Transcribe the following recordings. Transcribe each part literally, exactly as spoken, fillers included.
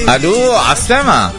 الو عسلامة.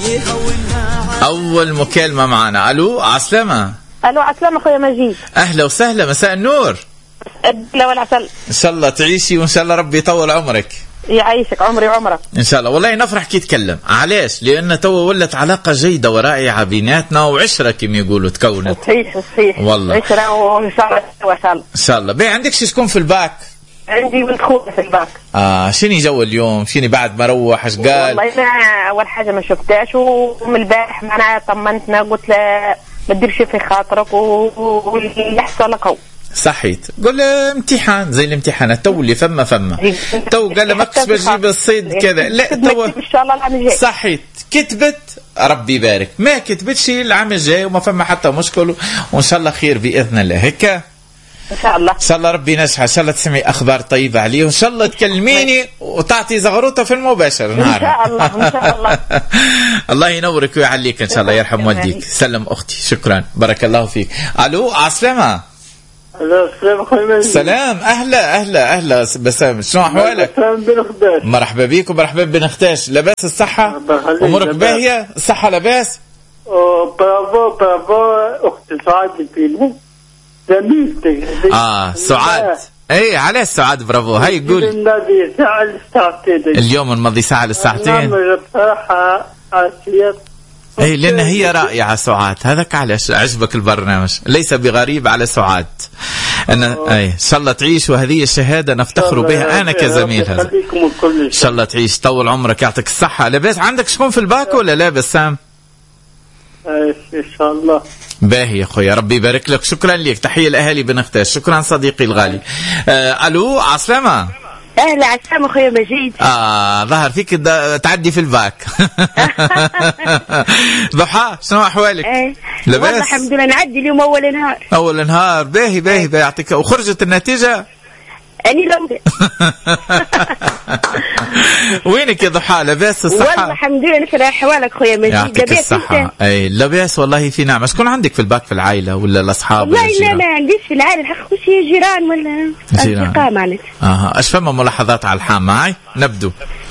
اول مكالمة معنا. الو عسلامة. الو عسلامة اخويا مجيد. اهلا وسهلا، مساء النور. لا والعسل. ان شاء الله تعيشي وان شاء الله ربي يطول عمرك. يعيشك عمري وعمرك ان شاء الله. والله نفرح كي يتكلم. علاش؟ لان تو ولت علاقه جيده ورائعه بيناتنا وعشره كما يقولوا تكونت. صحيح صحيح والله عشره وان شاء الله ان شاء الله ان شاء الله. بي عندك شي شكون في الباك؟ عندي بنت خويا في الباك. اه شنو جو اليوم؟ شنو بعد ما روح اش قال؟ والله انا اول حاجه ما شفتهاش، ومن البارح معنا طمنتنا قلت له ما تديرش في خاطرك واللي يحصل لك هو صحيت. قول امتحان زي الامتحانات تو اللي فما فما تو قال ماكش بجيب الصيد كذا. لا تو ان شاء الله العام الجاي. صحيت. كتبت ربي يبارك، ما كتبتش العام الجاي وما فما حتى مشكل، وان شاء الله خير باذن الله. هكا ان شاء الله. ان شاء الله ربي ينجح. ان شاء الله تسمعي اخبار طيبه عليه، وان شاء الله تكلميني وتعطي زغروطه في المباشر نهار ان شاء الله ان شاء الله. الله ينورك ويعليك ان شاء الله. يرحم والديك. سلم اختي. شكرا بارك الله فيك. الو عسلامة. السلام عليكم. سلام. اهلا اهلا اهلا بسام، شنو احوالك؟ مرحبا بيك ومرحبا بن اختاش. لاباس الصحه؟ امورك باهيه؟ الصحه لاباس؟ برافو برافو اختي سعاد الفيلم زميلتك. اه سعاد. اي علاش سعاد برافو؟ هاي قول. الماضي ساعه لساعتين. اليوم الماضي ساعه لساعتين. بصراحه عافيه. اي لان هي رائعه سعاد. هذاك علاش عجبك البرنامج، ليس بغريب على سعاد. انا اي ان شاء الله تعيش، وهذه الشهاده نفتخر بها انا كزميل. هذا ان شاء الله تعيش طول عمرك يعطيك الصحه. لاباس عندك شكون في الباك ولا لا بسام؟ ان شاء الله. باهي يا خويا ربي يبارك لك. شكرا لك. تحيه لاهالي بن اختاش. شكرا صديقي الغالي. آه الو عسلامة. اهلا عسلامة اخويا مجيد. اه ظهر فيك تعدي في الباك. ضحى شنو احوالك؟ ايه لاباس؟ والله الحمد لله نعدي اليوم اول نهار. اول نهار. باهي باهي باهي يعطيك. وخرجت النتيجه؟ اني لو وينك يا ضحى؟ لاباس الصحه؟ والله الحمد لله. نفر احوالك خويا مجيد؟ يعطيك الصحه. اي لاباس والله في نعمه. شكون عندك في الباك في العائله ولا الاصحاب؟ والله لا ما عنديش في العائله الحق، وش جيران ولا اصدقاء معناتها. اها اش فما ملاحظات على الحام معي؟ نبدو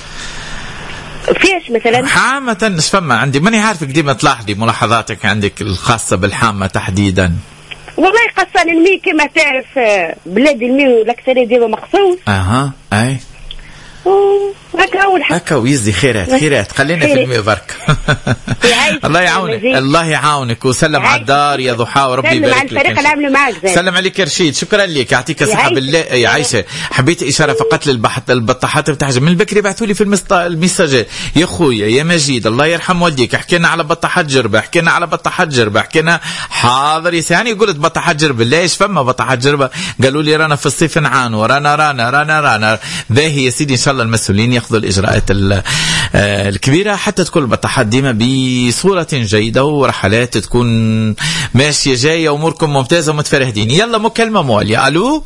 فيش مثلا حامة. اش فما عندي؟ ماني عارفك ديما تلاحظي ملاحظاتك عندك الخاصه بالحامه تحديدا. والله قصان المي كما تعرف بلاد المي والاكثريه ديما مخصوص. اها اي هكا اول حاجه هكا ويزي خيرات خيرات. خلينا في المي برك. الله يعاونك. الله يعاونك. وسلم على الدار يا ضحى وربي يبارك لك. سلم على الفريق اللي عامله معك زين. سلم عليك رشيد. شكرا لك يعطيك الصحه. بالله يا عايشه حبيت اشاره فقط للبحث البطاحات بتاع من البكري بعثوا لي في المساجات يا خويا يا مجيد الله يرحم والديك حكينا على بطاحات جربه، حكينا على بطاحات جربه، حكينا حاضر يا سياني. قلت بطاحات جربه ليش فما بطاحات جربه؟ قالوا لي رانا في الصيف نعانوا رانا رانا رانا رانا باهي يا سيدي. ان شاء الله المسؤولين ياخذوا الاجراءات الكبيره حتى تكون البطاحات ديما بصوره جيده ورحلات تكون ماشيه جايه اموركم ممتازه ومتفرهدين. يلا مكالمه مواليه. الو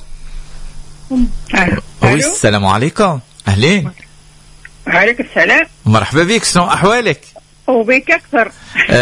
السلام عليكم. اهلين. وعليكم السلام. مرحبا بك. شنو احوالك؟ وبيك اكثر.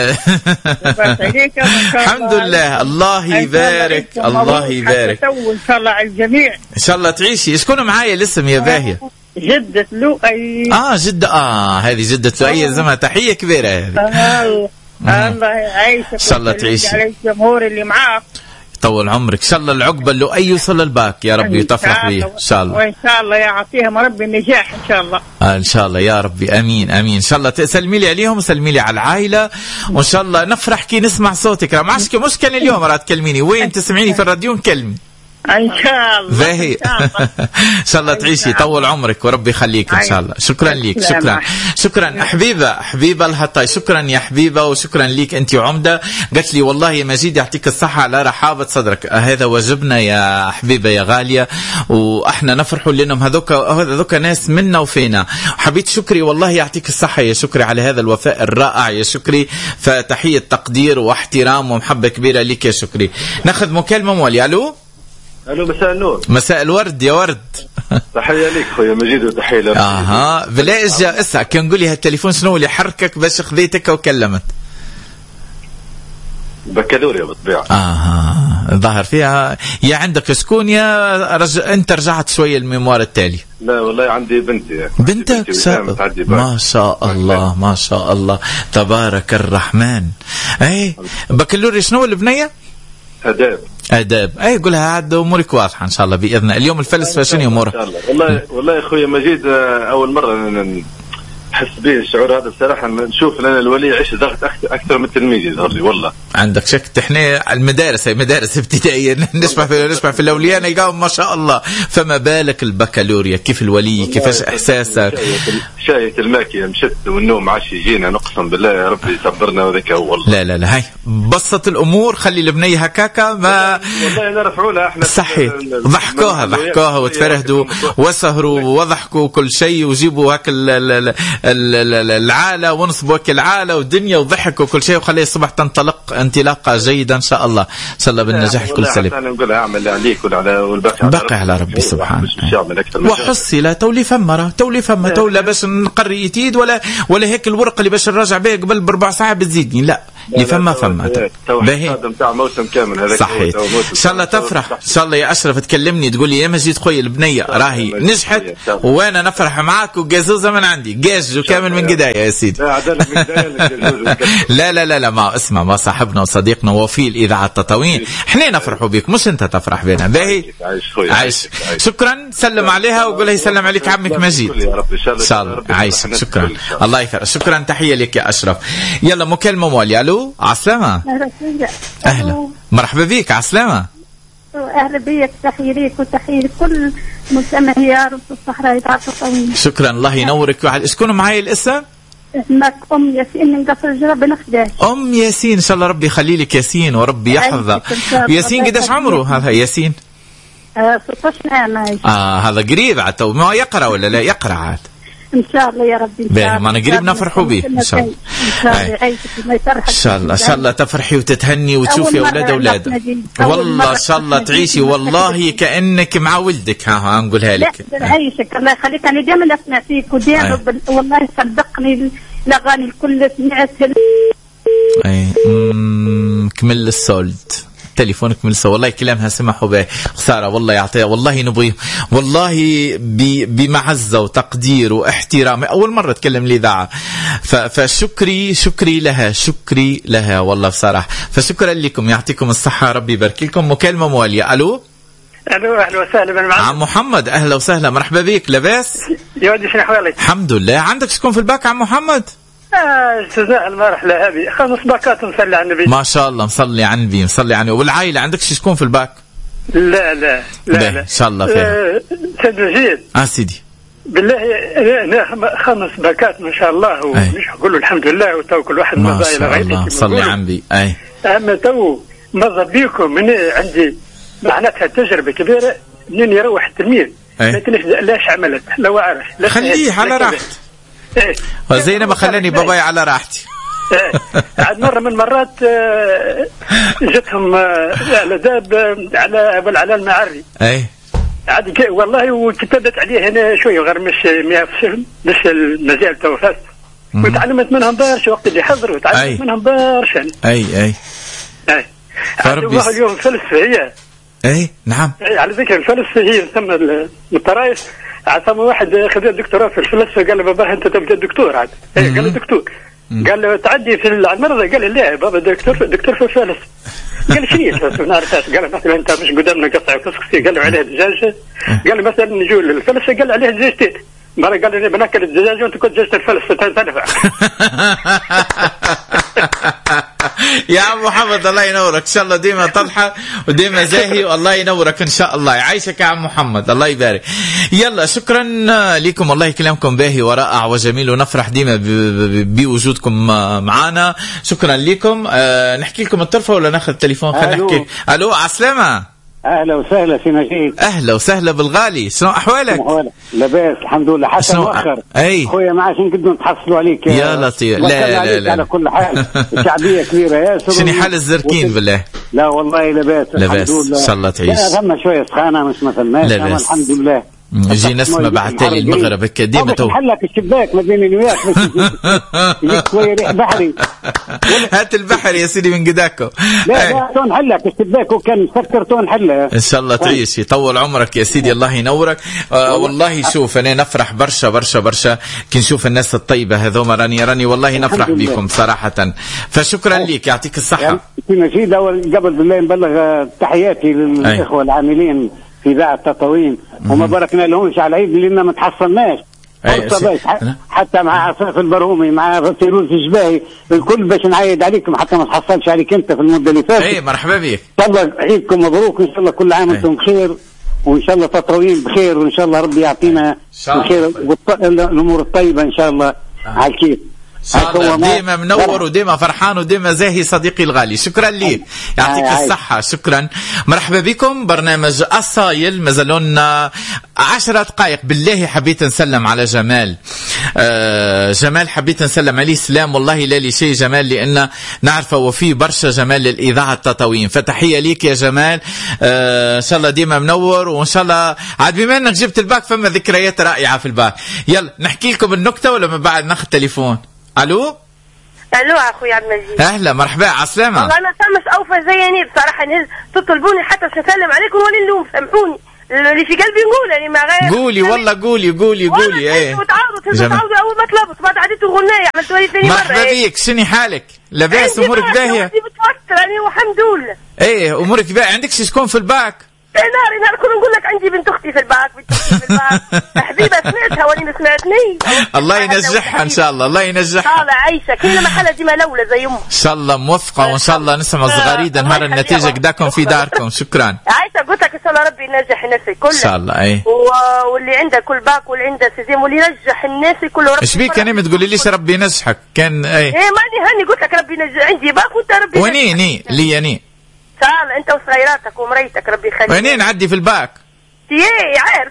الحمد لله. الله يبارك. الله يبارك. ان شاء الله على الجميع. ان شاء الله تعيشي. شكون معايا الاسم يا باهيه؟ جدة لؤي. اه جدة. اه هذه جدة لؤي زعما تحية كبيرة هذه. الله يعيشك. ان شاء الله تعيشي. على الجمهور اللي معاك. طول عمرك. ان شاء الله العقبة لؤي يوصل الباك يا ربي وتفرح بيه ان شاء الله. وان شاء الله يعطيهم ربي النجاح ان شاء الله. آه ان شاء الله يا ربي. امين امين. ان شاء الله تسلمي لي عليهم وسلمي لي على العائلة وان شاء الله نفرح كي نسمع صوتك. ما عادش مشكلة اليوم راه تكلميني وين تسمعيني في الراديو نكلمي ان شاء الله. باهي ان شاء الله تعيشي طول عمرك وربي يخليك ان شاء الله. شكرا لك. شكرا شكرا حبيبه حبيبه الهطاي. شكرا يا حبيبه وشكرا لك انت عمده. قالت لي والله يا مجيد يعطيك الصحه على رحابه صدرك. هذا واجبنا يا حبيبه يا غاليه واحنا نفرحوا لانهم هذوك هذوك ناس منا وفينا. حبيت شكري والله يعطيك الصحه يا شكري على هذا الوفاء الرائع يا شكري. فتحيه تقدير واحترام ومحبه كبيره لك يا شكري. ناخذ مكالمه موالي. الو الو مساء النور. مساء الورد يا ورد. تحيه لك خويا مجيد وتحيه لك. اها بلا اجا اسا كان قول لي هالتليفون شنو اللي حركك باش خذيتك وكلمت؟ بكالوريا بالطبيعه. اها ظهر فيها يا عندك سكون يا رج... انت رجعت شويه الميموار التالي. لا والله عندي بنتي. بنتك سا... ما شاء الله ما شاء الله تبارك الرحمن. اي بكالوريا شنو البنيه؟ آداب. آداب. أي قولها عاد أمورك واضحة إن شاء الله بإذن الله. اليوم الفلسفة شنو أمورها؟ والله والله أخوي مجيد أول مرة نحس به الشعور هذا بصراحة. نشوف لنا الولي يعيش ضغط أكثر من التلميذ يظهر لي والله. عندك شك تحني المدارس هي مدارس ابتدائية نسمع في نسمع في الأولياء يقاوم ما شاء الله، فما بالك البكالوريا كيف الولي كيفاش إحساسك؟ شاية الماكية مشت والنوم عاش يجينا نقسم بالله يا ربي يصبرنا وذاك هو والله. لا لا لا هاي بسط الأمور خلي البنية هكاكا ما والله نرفعوا لها احنا صحيح ضحكوها ضحكوها وتفرهدوا وسهروا وضحكوا كل شيء وجيبوا هاك العالة ونصبوا هاك العالة والدنيا وضحكوا كل شيء وخلي الصبح تنطلق انطلاقة جيدة إن شاء الله. إن شاء الله بالنجاح كل سليم. أنا نقول أعمل عليك وعلى والباقي باقي على ربي سبحانه. وحصي لا تولي فمرة تولي فمة تولى باش نقري يتيد ولا ولا هيك الورقة اللي باش نراجع بها قبل بربع ساعة بتزيدني لا اللي فما فما باهي بتاع موسم كامل هذاك. صحيح إن شاء الله تفرح إن شاء الله يا أشرف تكلمني تقول لي يا مجيد خوي البنية راهي نجحت وأنا نفرح معاك وجازوزة من عندي جاز كامل من قدايا يا سيدي. لا لا لا لا ما اسمع ما صاحبنا وصديقنا وفي الإذاعة التطاوين احنا نفرحوا بك مش انت تفرح بنا. باهي عايش شكرا سلم عليها وقول لها يسلم عليك عمك مجيد ان شاء الله. عايش شكرا الله يفرح. شكرا تحية لك يا أشرف. يلا مكالمة موالي. الو عسلامة. اهلا مرحبا بك عسلامة. اهلا بيك تحية ليك وتحية لكل مستمع يا رب الصحراء إذاعة التطاوين. شكرا الله ينورك. شكون معي الاسم؟ اسمك أم ياسين من قصر الجرب بنخداش. أم ياسين إن شاء الله ربي يخلي لك ياسين وربي يحفظها. ياسين قداش عمره هذا ياسين؟ آه ستة عشر عام. آه هذا قريب عاد تو ما يقرأ ولا لا يقرأ عاد؟ إن شاء الله يا ربي. باهي ما أنا قريب نفرحوا به إن شاء الله. إن شاء الله يعيشك ما يفرحك. إن شاء الله إن شاء الله تفرحي وتتهني وتشوفي أولاد أولاد. والله إن شاء الله تعيشي والله كأنك مع ولدك. ها ها نقولها لك. لا يعيشك الله يخليك. أنا دائما أسمع فيك ودائما والله صدقني الأغاني الكل سمعتها. أي كمل السولد تليفونك من السو والله كلامها سمحوا به خسارة والله يعطيها والله نبغي والله بمعزة وتقدير واحترام. أول مرة تكلم الإذاعة فشكري شكري لها شكري لها والله بصراحة. فشكرا لكم يعطيكم الصحة ربي يبارك لكم. مكالمة موالية. ألو ألو أهلا وسهلا بالمعلم عم محمد. أهلا وسهلا مرحبا بك لاباس يا ودي شنو أحوالك؟ الحمد لله. عندك شكون في الباك عم محمد؟ استثناء المرحلة هذه خمس باكات مصلي على النبي ما شاء الله مصلي على النبي مصلي على النبي. والعائلة عندك شكون في الباك؟ لا لا لا لا إن شاء الله فيها. سيد مجيد آه سيدي بالله أنا خمس باكات ما شاء الله ومش أقول الحمد لله وتو كل واحد ما شاء الله صلي على النبي. أي أما تو ماذا بيكم من عندي معناتها تجربة كبيرة منين يروح التلميذ لكن ليش عملت لو أعرف خليه على راحته. ايه وزي ما خلاني باباي على راحتي. ايه عاد مرة من مرات جتهم على داب على ابو العلا المعري. ايه عاد والله وكتبت عليه هنا شوية غير مش مش المجال توفاست وتعلمت منهم برشا وقت اللي حضروا وتعلمت منهم برشا. اي اي اي فربي اليوم فلسفة هي. اي نعم. اي على ذكر الفلسفة هي ثم الطرايف عصام واحد خذ الدكتوراه في الفلسفة قال له بابا انت تبدا دكتور عاد. اي قال له دكتور قال له تعدي في المرضى قال له لا بابا دكتور دكتور في الفلسفة. قال له شنو الفلسفة نعرفهاش. قال له مثلا انت مش قدامنا قطع كسكسي قال له عليه دجاجة. قال له مثلا نجوا للفلسفة قال له عليه دجاجتين. مرة قال لي بناكل الدجاج وانت كنت دجاجة الفلسفة تنفع. يا عم محمد الله ينورك ان شاء الله ديما تضحك وديما زاهي والله ينورك ان شاء الله يعيشك يا عم محمد الله يبارك. يلا شكرا لكم والله كلامكم باهي ورائع وجميل ونفرح ديما بوجودكم معنا. شكرا لكم. أه نحكي لكم الطرفة ولا ناخذ التليفون؟ خلينا نحكي. الو عسلامة. اهلا وسهلا سي مجيد. اهلا وسهلا بالغالي. شنو احوالك؟ لاباس الحمد لله حتى مؤخر. اي خويا ما عادش نقدروا نتحصلوا عليك يا لطيف. لا لا لا على كل حال الشعبيه كبيره يا سلام. شنو حال الزركين بالله؟ لا والله لاباس الحمد لله ان شاء الله تعيش. لا ثم شويه سخانه مش مثلا ما الحمد لله يجي نسمة بعتلي المغرب هيك ديما تو حلك الشباك ما بين وياك بس يجيك شويه ريح بحري. هات البحر يا سيدي من قداكو. لا لا تون حلك الشباك وكان مسكر تون حله. ان شاء الله تعيش يطول عمرك يا سيدي الله ينورك. آه والله شوف انا نفرح برشا برشا برشا كي نشوف الناس الطيبه هذوما راني راني والله نفرح بكم صراحه. فشكرا لك يعطيك الصحه. في مجيد اول قبل بالله نبلغ تحياتي للاخوه العاملين في باع التطاوين وما باركنا لهمش على العيد لان ما تحصلناش فرصه حتى مع عفاف البرهومي مع فيروز الجباهي الكل باش نعيد عليكم حتى ما تحصلش عليك انت في المده اللي فاتت. اي مرحبا بك. ان شاء الله عيدكم مبروك ان شاء الله كل عام وانتم بخير وان شاء الله تطاوين بخير وان شاء الله ربي يعطينا الخير والامور الطيبه ان شاء الله على الكيف. ديما منور وديما فرحان وديما زاهي صديقي الغالي. شكرا لي يعطيك الصحة. شكرا مرحبا بكم برنامج أصايل مازالون عشرة دقائق. بالله حبيت نسلم على جمال. آه جمال حبيت نسلم عليه سلام والله لا لي شيء جمال لأن نعرفه وفيه برشا جمال للإذاعة التطاوين فتحية ليك يا جمال. آه إن شاء الله ديما منور وإن شاء الله عاد بما أنك جبت الباك فما ذكريات رائعة في الباك. يلا نحكي لكم النكتة ولا من بعد ناخذ تليفون. الو الو اخويا عبد المجيد. اهلا مرحبا عسلامة. والله انا سامش اوفى زيني بصراحه تطلبوني حتى باش نسلم عليكم ولي نلوم سامحوني اللي في قلبي نقول يعني ما غير قولي والله قولي قولي قولي ايه وتعاودوا تعاودوا اول ما طلبت بعد عديتوا غنايه عملتوا لي ثاني مره. مرحبا بيك شني حالك لاباس امورك باهيه؟ عندي متوتر يعني والحمد لله. ايه امورك باهيه. عندكش شكون في الباك؟ ناري نهار كل نقول لك عندي بنت اختي في الباك بنت اختي في الباك حبيبه سمعتها ولي ما سمعتني. الله ينجحها ان شاء الله الله ينجحها. طالع عايشه كل محله ديما لوله زي امها ان شاء الله موفقه وان شاء الله نسمع صغاريد نهار النتيجه قداكم في داركم. شكرا عايشه قلت لك ان شاء الله ربي ينجح الناس الكل ان شاء الله. اي واللي عنده كل باك واللي عنده سيزيم واللي ينجح الناس كله ربي. ايش بيك انا ما تقولي ليش ربي ينجحك كان اي ايه ماني هاني قلت لك ربي ينجح عندي باك وانت ربي وني ني لي ني تعال انت وصغيراتك ومريتك ربي يخليك. وينين نعدي في الباك؟ ايه عارف.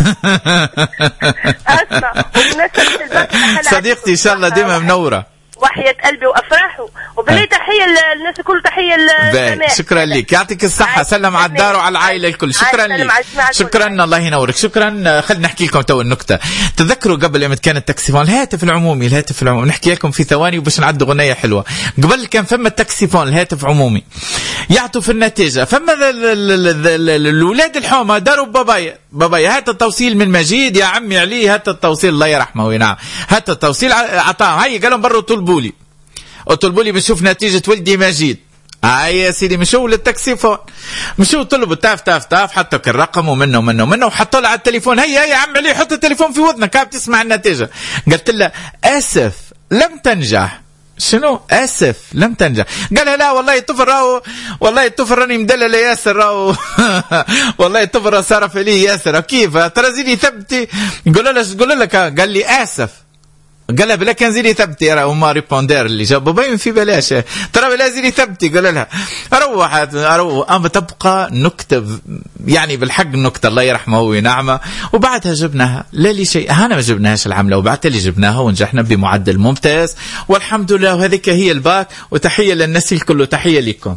اسمع صديقتي ان شاء الله ديما منوره وحياة قلبي وافراحه وبالله تحيه للناس الكل تحيه للجماعه. شكرا لك يعطيك الصحه. سلم على الدار وعلى العائله الكل. شكرا لك شكرا الله ينورك. شكرا. خلينا نحكي لكم تو النكته. تذكروا قبل يوم كان التاكسيفون الهاتف العمومي الهاتف العمومي نحكي لكم في ثواني وباش نعدوا غنيه حلوه. قبل كان فما التاكسيفون الهاتف عمومي يعطوا في النتيجه فما الاولاد الحومه داروا بابايا بابايا هات التوصيل من مجيد يا عمي علي هات التوصيل الله يرحمه. نعم هات التوصيل عطاه هاي قالوا برا طلبوا لي طلبوا لي بنشوف نتيجه ولدي مجيد. هاي يا سيدي مشوا للتاكسيفون مشوا طلبوا تاف تاف تاف حطوا الرقم ومنه ومنه ومنه وحطوا له على التليفون هيا يا عم علي حط التليفون في وذنك كيف تسمع النتيجه. قلت له اسف لم تنجح. شنو اسف لم تنجح؟ قال لا والله الطفل راهو والله الطفل راني مدلل ياسر راهو والله الطفل صرف لي ياسر كيف ترى زيدي ثبتي قول له قول لك قال لي اسف قال لها بلا كان زيدي ثبتي راه هما ريبوندير اللي جاب باين في بلاش ترى بلا زيدي ثبتي قال لها روحت اروح اما تبقى نكته يعني بالحق نكته الله يرحمه ونعمه. وبعدها جبناها لا لي شيء انا ما جبناهاش العمله وبعد اللي جبناها ونجحنا بمعدل ممتاز والحمد لله. وهذيك هي الباك وتحيه للناس الكل تحيه لكم.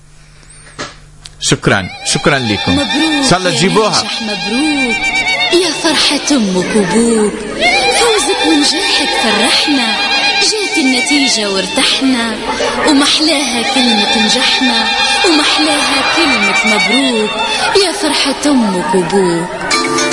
شكرا شكرا لكم. مبروك ان شاء الله تجيبوها. مبروك يا فرحة امك وابوك فوزك ونجاحك فرحنا جات النتيجة وارتحنا ومحلاها كلمة نجحنا ومحلاها كلمة مبروك يا فرحة امك وابوك.